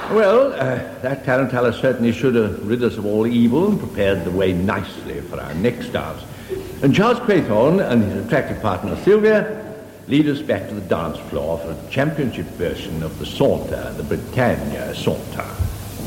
Well, that tarantella certainly should have rid us of all evil and prepared the way nicely for our next dance. And Charles Craythorne and his attractive partner Sylvia lead us back to the dance floor for a championship version of the Saunter, the Britannia Saunter.